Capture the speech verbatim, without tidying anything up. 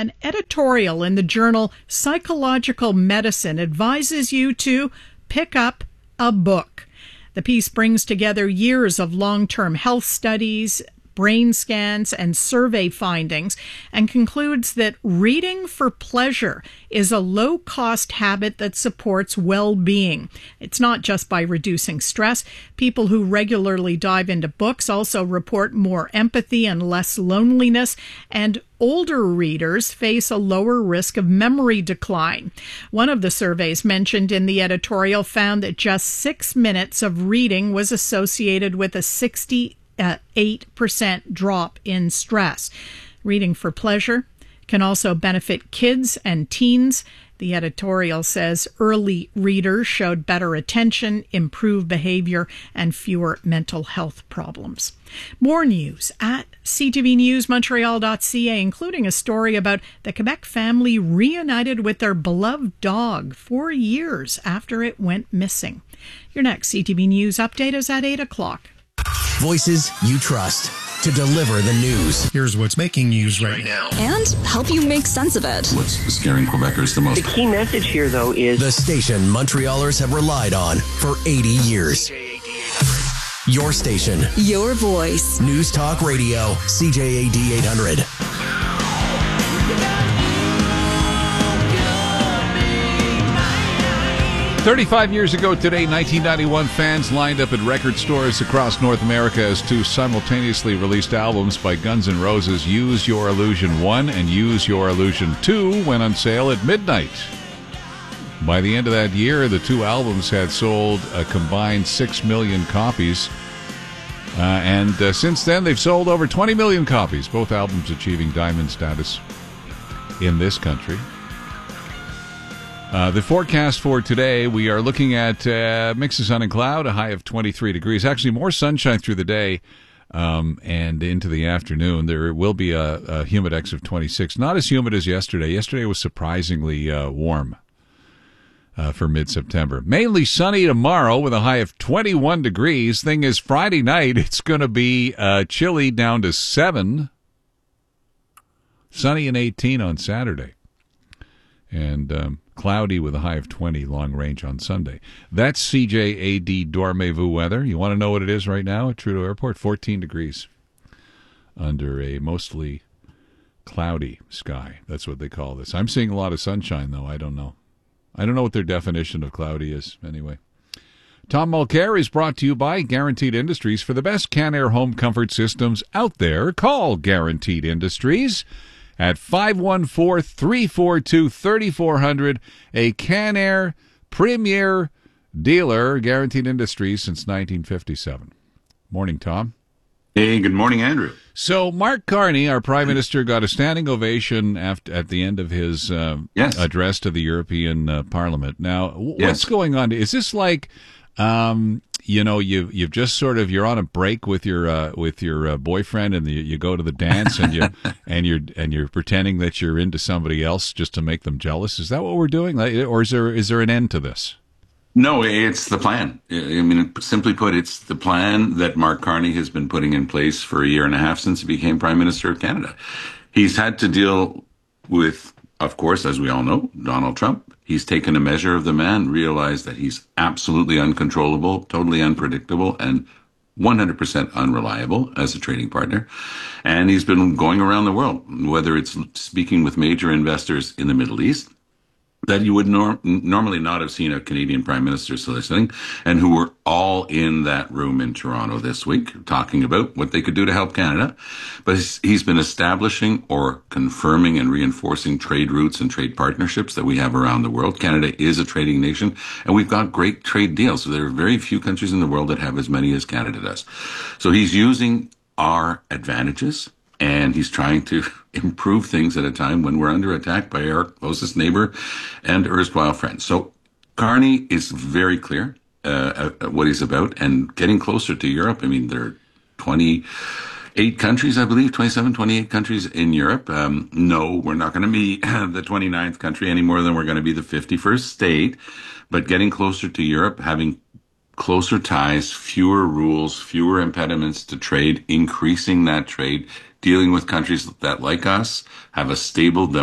An editorial in the journal Psychological Medicine advises you to pick up a book. The piece brings together years of long-term health studies, brain scans, and survey findings, and concludes that reading for pleasure is a low-cost habit that supports well-being. It's not just by reducing stress. People who regularly dive into books also report more empathy and less loneliness, and older readers face a lower risk of memory decline. One of the surveys mentioned in the editorial found that just six minutes of reading was associated with a sixty-eight percent drop in stress. Reading for pleasure can also benefit kids and teens. The editorial says early readers showed better attention, improved behavior, and fewer mental health problems. More news at c t v news montreal dot c a, including a story about the Quebec family reunited with their beloved dog four years after it went missing. Your next C T V News update is at eight o'clock. Voices you trust to deliver the news. Here's what's making news right now. And help you make sense of it. What's scaring Quebecers the most? The key message here, though, is the station Montrealers have relied on for eighty years. Your station. Your voice. News Talk Radio, C J A D eight hundred. thirty-five years ago today, nineteen ninety-one, fans lined up at record stores across North America as two simultaneously released albums by Guns N' Roses, Use Your Illusion one and Use Your Illusion two, went on sale at midnight. By the end of that year, the two albums had sold a combined six million copies. Uh, and uh, since then, they've sold over twenty million copies, both albums achieving diamond status in this country. Uh, the forecast for today, we are looking at uh, mix of sun and cloud, a high of twenty-three degrees. Actually, more sunshine through the day um, and into the afternoon. There will be a, a humidex of twenty-six. Not as humid as yesterday. Yesterday was surprisingly uh, warm uh, for mid-September. Mainly sunny tomorrow with a high of twenty-one degrees. Thing is, Friday night, it's going to be uh, chilly down to seven. Sunny and eighteen on Saturday. And um, cloudy with a high of twenty, long range on Sunday. That's C J A D Dormez-vous weather. You want to know what it is right now at Trudeau Airport? fourteen degrees under a mostly cloudy sky. That's what they call this. I'm seeing a lot of sunshine, though. I don't know. I don't know what their definition of cloudy is, anyway. Tom Mulcair is brought to you by Guaranteed Industries. For the best Canair home comfort systems out there, call Guaranteed Industries at five one four, three four two, three four zero zero, a Canair premier dealer, Guaranteed Industries, since nineteen fifty-seven. Morning, Tom. Hey, good morning, Andrew. So Mark Carney, our Prime Minister, got a standing ovation after, at the end of his uh, yes. address to the European uh, Parliament. Now, w- yes. what's going on? Is this like... Um, you know, you you've just sort of you're on a break with your uh, with your uh, boyfriend, and you, you go to the dance, and you and you're and you're pretending that you're into somebody else just to make them jealous. Is that what we're doing, like, or is there is there an end to this? No, it's the plan. I mean, simply put, it's the plan that Mark Carney has been putting in place for a year and a half since he became Prime Minister of Canada. He's had to deal with, of course, as we all know, Donald Trump. He's taken a measure of the man, realized that he's absolutely uncontrollable, totally unpredictable, and one hundred percent unreliable as a trading partner. And he's been going around the world, whether it's speaking with major investors in the Middle East, that you would nor- normally not have seen a Canadian Prime Minister soliciting, and who were all in that room in Toronto this week talking about what they could do to help Canada. But he's been establishing or confirming and reinforcing trade routes and trade partnerships that we have around the world. Canada is a trading nation, and we've got great trade deals. So there are very few countries in the world that have as many as Canada does. So he's using our advantages, and he's trying to improve things at a time when we're under attack by our closest neighbor and erstwhile friends. So Carney is very clear uh, at what he's about, and getting closer to Europe. I mean, there are twenty-eight countries, I believe, twenty-seven, twenty-eight countries in Europe. Um, no, we're not going to be the twenty-ninth country any more than we're going to be the fifty-first state. But getting closer to Europe, having closer ties, fewer rules, fewer impediments to trade, increasing that trade, dealing with countries that, like us, have a stable